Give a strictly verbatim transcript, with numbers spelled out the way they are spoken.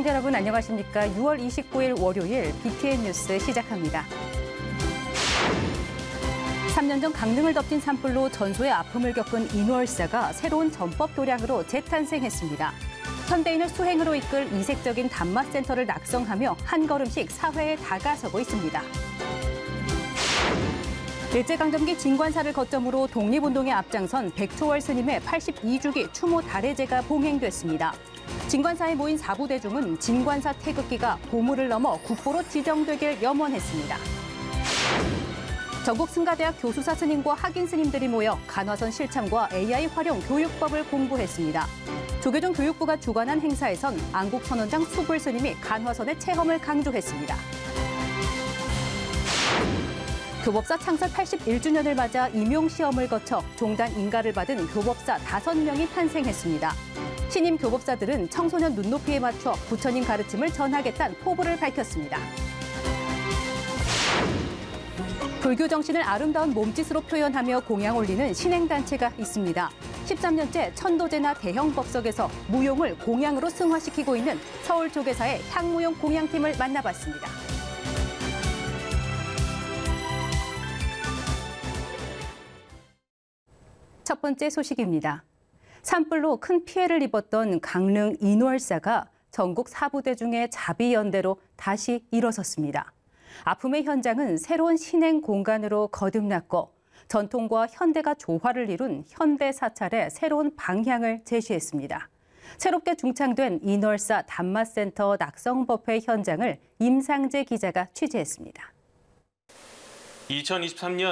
시청자 여러분 안녕하십니까? 유월 이십구일 월요일 비티엔 뉴스 시작합니다. 삼 년 전 강릉을 덮친 산불로 전소의 아픔을 겪은 인월사가 새로운 전법 도량으로 재탄생했습니다. 현대인을 수행으로 이끌 이색적인 단맛센터를 낙성하며 한 걸음씩 사회에 다가서고 있습니다. 일제강점기 진관사를 거점으로 독립운동에 앞장선 백초월 스님의 팔십이 주기 추모 달해제가 봉행됐습니다. 진관사에 모인 사부대중은 진관사 태극기가 보물을 넘어 국보로 지정되길 염원했습니다. 전국 승가대학 교수사 스님과 학인 스님들이 모여 간화선 실참과 에이아이 활용 교육법을 공부했습니다. 조계종 교육부가 주관한 행사에선 안국선원장 수불 스님이 간화선의 체험을 강조했습니다. 교법사 창설 팔십일 주년을 맞아 임용시험을 거쳐 종단 인가를 받은 교법사 다섯 명이 탄생했습니다. 신임 교법사들은 청소년 눈높이에 맞춰 부처님 가르침을 전하겠다는 포부를 밝혔습니다. 불교 정신을 아름다운 몸짓으로 표현하며 공양 올리는 신행단체가 있습니다. 십삼 년째 천도제나 대형 법석에서 무용을 공양으로 승화시키고 있는 서울조계사의 향무용 공양팀을 만나봤습니다. 첫 번째 소식입니다. 산불로 큰 피해를 입었던 강릉 인월사가 전국 사부대중의 자비연대로 다시 일어섰습니다. 아픔의 현장은 새로운 신행 공간으로 거듭났고 전통과 현대가 조화를 이룬 현대사찰의 새로운 방향을 제시했습니다. 새롭게 중창된 인월사 단맛센터 낙성법회 현장을 임상재 기자가 취재했습니다. 이천이십삼 년